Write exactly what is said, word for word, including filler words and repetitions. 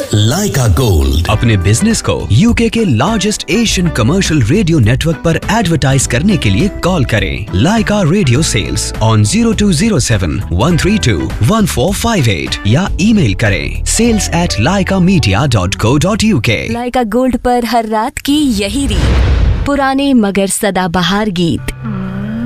लाइका gold. अपने business को UK के largest Asian commercial radio network पर एडवर्टाइज करने के लिए कॉल करें लाइका radio sales on zero to zero seven one three to one four five eight या ईमेल करें सेल्स एट लाइका media dot co dot UK. लाइका gold पर हर रात की यही रीत, पुराने मगर सदाबहार गीत।